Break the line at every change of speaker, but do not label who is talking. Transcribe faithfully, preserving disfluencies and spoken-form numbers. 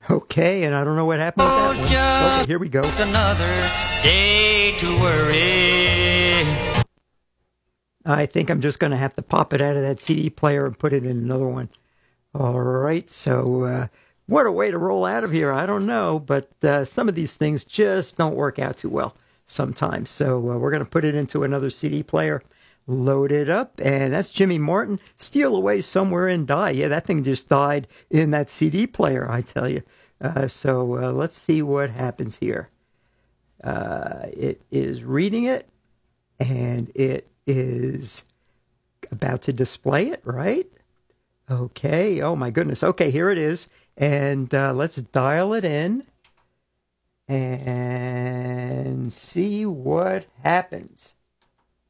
Okay, and I don't know what happened with that one. Okay, here we go.
Another day to worry.
I think I'm just going to have to pop it out of that C D player and put it in another one. All right, so uh, what a way to roll out of here. I don't know, but uh, some of these things just don't work out too well sometimes. So uh, we're going to put it into another C D player, load it up, and that's Jimmy Martin, Steal Away Somewhere and Die. Yeah, that thing just died in that C D player, I tell you. Uh, so uh, let's see what happens here. Uh, it is reading it, and it is about to display it, right? Okay. Oh, my goodness. Okay, here it is. And uh, let's dial it in and see what happens.